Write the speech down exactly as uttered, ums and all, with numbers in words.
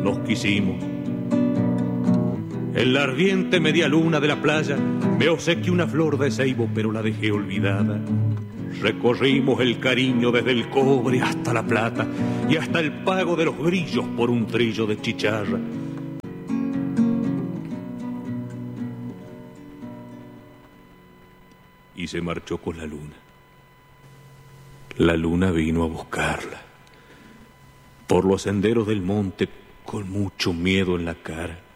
nos quisimos. En la ardiente media luna de la playa me obsequié una flor de ceibo, pero la dejé olvidada. Recorrimos el cariño desde el cobre hasta la plata y hasta el pago de los grillos por un trillo de chicharra. Y se marchó con la luna. La luna vino a buscarla por los senderos del monte con mucho miedo en la cara.